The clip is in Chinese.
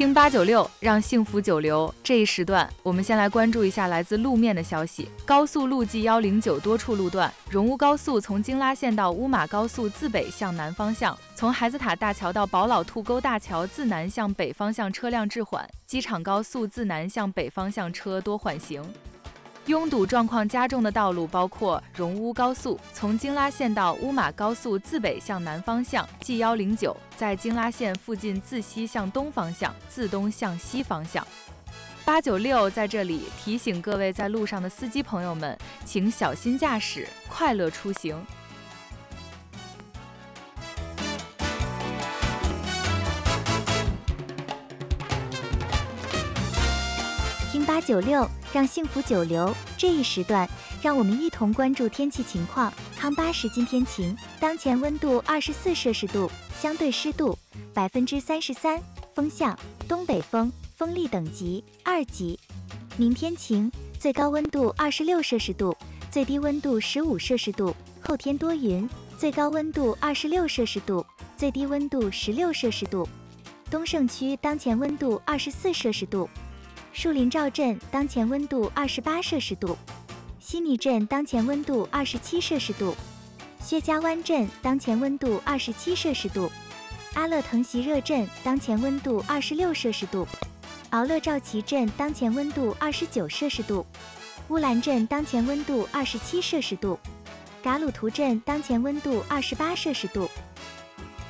听896，让幸福久留。这一时段，我们先来关注一下来自路面的消息。高速路 G109多处路段，荣乌高速从京拉线到乌马高速自北向南方向，从孩子塔大桥到宝老兔沟大桥自南向北方向车辆滞缓，机场高速自南向北方向车多缓行。拥堵状况加重的道路包括荣乌高速从京拉线到乌马高速自北向南方向 G109， 在京拉线附近自西向东方向，自东向西方向。896在这里提醒各位在路上的司机朋友们，请小心驾驶，快乐出行。 听896，让幸福久留。这一时段，让我们一同关注天气情况。康巴市今天晴，当前温度24摄氏度，相对湿度33%，风向东北风，风力等级2级。明天晴，最高温度26摄氏度，最低温度15摄氏度。后天多云，最高温度26摄氏度，最低温度16摄氏度。东胜区当前温度24摄氏度。树林赵镇当前温度28摄氏度，西米镇当前温度27摄氏度，薛家湾镇当前温度27摄氏度，阿勒腾席热镇当前温度26摄氏度，敖勒赵旗镇当前温度29摄氏度，乌兰镇当前温度27摄氏度，噶鲁图镇当前温度28摄氏度。